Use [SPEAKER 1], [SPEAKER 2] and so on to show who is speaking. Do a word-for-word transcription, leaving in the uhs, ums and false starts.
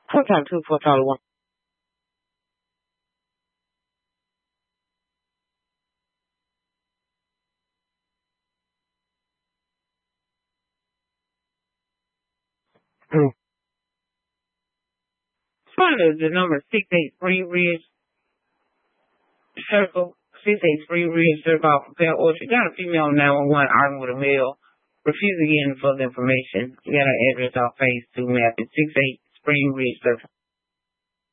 [SPEAKER 1] Four time two, four Charlie one. Mm. Finally, the number six eight Spring Ridge Circle, six eight Spring Ridge Circle, Pale Orchard. Got a female nine one one arguing with a male, refusing to get any further information. We got our address off phase two map at six eight Spring Ridge Circle.